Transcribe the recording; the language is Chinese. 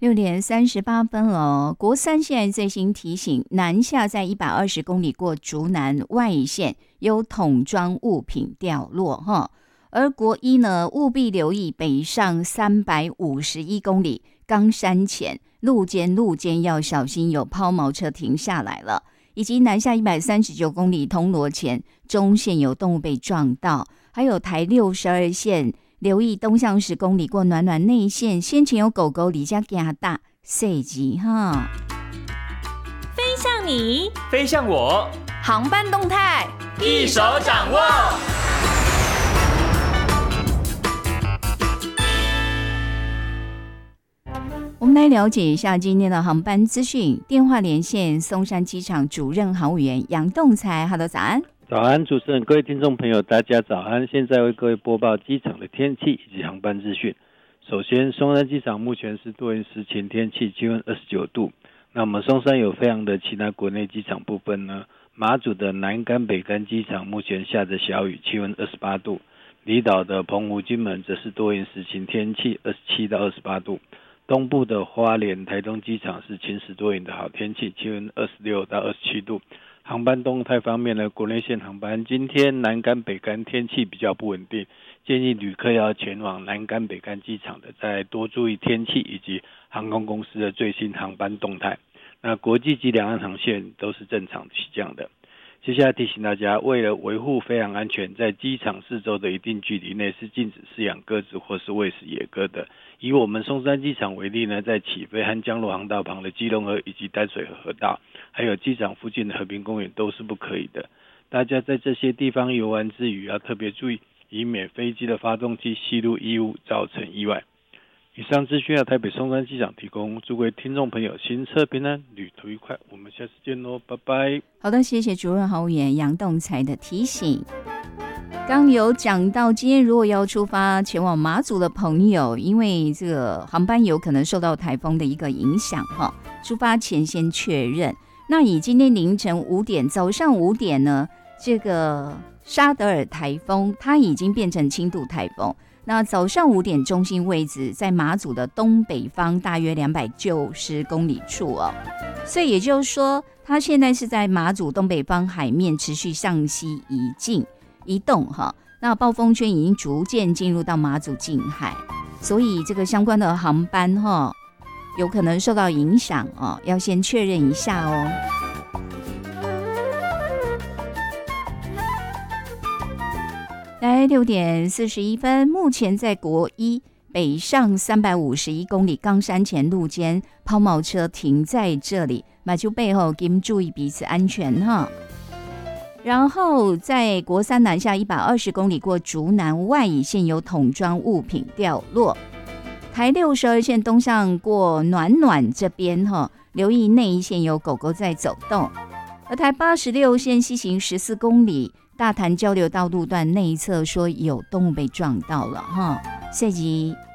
6:38了。国三现在最新提醒，南下在120公里过竹南外线有桶装物品掉落哈。而国一呢，务必留意北上351公里冈山前路肩要小心有抛锚车停下来了，以及南下139公里铜锣前中线有动物被撞到，还有台62线留意东向10公里过暖暖内线，先前有狗狗离家行大细节哈。 飞向你， 飞向我， 航班动态一手掌握。 我们来了解一下今天的航班资讯。电话连线松山机场主任航务员杨栋才。Hello， 早安。 早安，主持人，各位听众朋友，大家早安。现在为各位播报机场的天气以及航班资讯。首先，松山机场目前是多云时晴天气，气温29度。那我们松山有非常的其他国内机场部分呢，马祖的南竿、北竿机场目前下着小雨，气温28度。离岛的澎湖、金门则是多云时晴天气，27到28度。东部的花莲、台东机场是晴时多云的好天气，气温26到27度。航班动态方面呢，国内线航班今天南竿、北竿天气比较不稳定，建议旅客要前往南竿、北竿机场的再多注意天气以及航空公司的最新航班动态。那国际及两岸航线都是正常起降的。接下来提醒大家，为了维护飞航安全，在机场四周的一定距离内是禁止饲养鸽子或是喂食野鸽的。以我们松山机场为例呢，在起飞和降落航道旁的基隆河以及淡水河河道，还有机场附近的和平公园都是不可以的。大家在这些地方游玩之余要特别注意，以免飞机的发动机吸入异物造成意外。以上资讯由台北松山机场提供，诸位听众朋友行车平安，旅途愉快，我们下次见喽，拜拜。 好的，谢谢主任航务员杨栋才的提醒。刚有讲到，今天如果要出发前往马祖的朋友，因为这个航班有可能受到台风的一个影响哈，出发前先确认。那以今天凌晨5点、早上5点呢，这个沙德尔台风它已经变成轻度台风。那早上5点中心位置在马祖的东北方大约290公里处哦，所以也就是说，它现在是在马祖东北方海面持续向西移动哈。那暴风圈已经逐渐进入到马祖近海，所以这个相关的航班哈，有可能受到影响哦，要先确认一下哦。来6:41，目前在国一北上351公里冈山前路肩抛锚车停在这里，马就背后给注意彼此安全哈。然后在国三南下120公里过竹南外乙线有桶装物品掉落，台62线东向过暖暖这边哈，留意内一线有狗狗在走动，而台86线西行14公里。大潭交流道路段内侧说有动物被撞到了哈，涉及